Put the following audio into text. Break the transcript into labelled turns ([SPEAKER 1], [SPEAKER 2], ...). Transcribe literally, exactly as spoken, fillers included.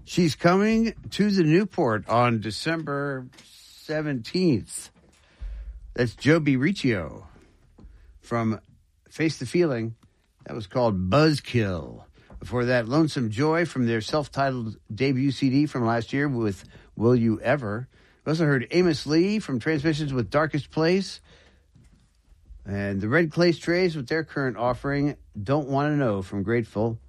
[SPEAKER 1] She's coming to the Newport on December seventeenth. That's Joby Riccio from Face the Feeling. That was called Buzzkill. Before that, Lonesome Joy from their self-titled debut C D from last year with Will You Ever. We also heard Amos Lee from Transmissions with Darkest Place. And the Red Clay Strays with their current offering, Don't Want to Know from Grateful.